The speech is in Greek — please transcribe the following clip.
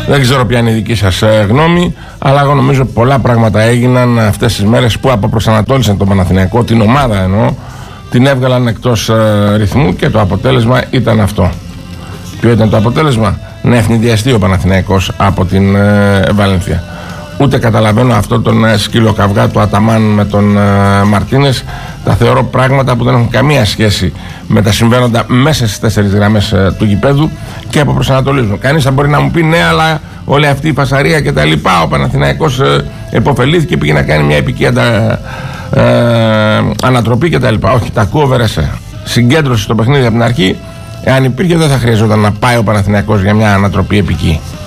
Δεν ξέρω ποια είναι η δική σας γνώμη, αλλά εγώ νομίζω πολλά πράγματα έγιναν αυτές τις μέρες που αποπροσανατόλισαν τον Παναθηναϊκό, την ομάδα εννοώ, την έβγαλαν εκτός ρυθμού και το αποτέλεσμα ήταν αυτό. Ποιο ήταν το αποτέλεσμα? Να ευνηδιαστεί ο Παναθηναϊκός από την Βαλένθια. Ούτε καταλαβαίνω αυτό τον σκυλοκαυγά του Αταμάν με τον Μαρτίνες. Τα θεωρώ πράγματα που δεν έχουν καμία σχέση με τα συμβαίνοντα μέσα στις τέσσερις γραμμές του γηπέδου και αποπροσανατολίζουν. Κανείς θα μπορεί να μου πει ναι, αλλά όλη αυτή η φασαρία και τα λοιπά, ο Παναθηναϊκός επωφελήθηκε, πήγε να κάνει μια επική ανατροπή και τα λοιπά. Όχι, τα ακούω Βερεσέ. Συγκέντρωση στο παιχνίδι από την αρχή. Εάν υπήρχε, δεν θα χρειαζόταν να πάει ο Παναθηναϊκός για μια ανατροπή επική.